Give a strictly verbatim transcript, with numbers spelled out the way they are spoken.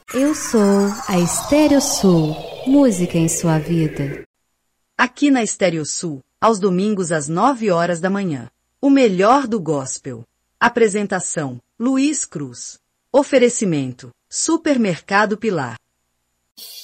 Eu sou a Estéreo Sul, música em sua vida. Aqui na Estéreo Sul, aos domingos às nove horas da manhã. O melhor do gospel. Apresentação, Luiz Cruz. Oferecimento, Supermercado Pilar.